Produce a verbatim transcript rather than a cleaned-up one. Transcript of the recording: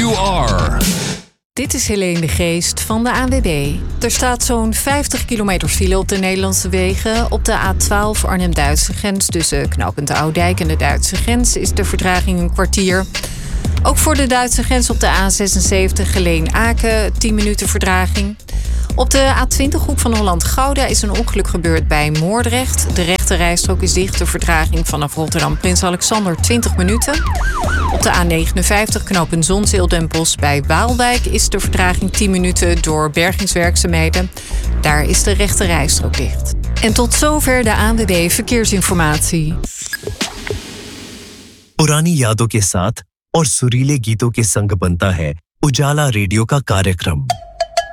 you are. Dit is Helene de Geest van de A N W B. Er staat zo'n vijftig kilometer file op de Nederlandse wegen. Op de A twaalf Arnhem-Duitse grens tussen knooppunt Oudijk en de Duitse grens is de vertraging een kwartier. Ook voor de Duitse grens op de A zesenzeventig Geleen-Aken tien minuten vertraging. Op de A twintig hoek van Holland-Gouda is een ongeluk gebeurd bij Moordrecht. De rechte rijstrook is dicht. De vertraging vanaf Rotterdam Prins Alexander twintig minuten. Op de A negenenvijftig knooppunt Zonzeel Den Bosch bij Waalwijk is de vertraging tien minuten door bergingswerkzaamheden. Daar is de rechte rijstrook dicht. En tot zover de A N W B Verkeersinformatie. पुरानी यादों के साथ और सुरीले गीतों के संग बनता है उजाला रेडियो का कार्यक्रम